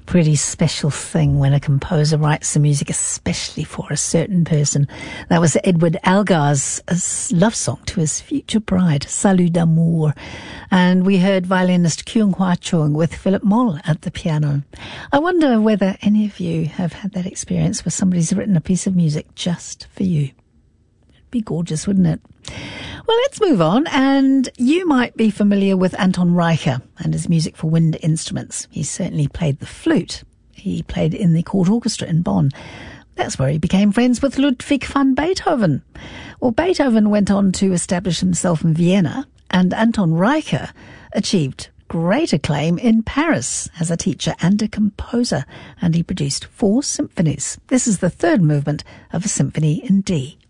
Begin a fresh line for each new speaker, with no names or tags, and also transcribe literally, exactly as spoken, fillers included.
Pretty special thing when a composer writes the music especially for a certain person. That was Edward Elgar's love song to his future bride, Salut d'amour. And we heard violinist Kyung Hwa Chung with Philip Moll at the piano. I wonder whether any of you have had that experience where somebody's written a piece of music just for you. It'd be gorgeous, wouldn't it? Well, let's move on, and you might be familiar with Anton Reicher and his music for wind instruments. He certainly played the flute. He played in the court orchestra in Bonn. That's where he became friends with Ludwig van Beethoven. Well, Beethoven went on to establish himself in Vienna, and Anton Reicher achieved great acclaim in Paris as a teacher and a composer, and he produced four symphonies. This is the third movement of a symphony in D.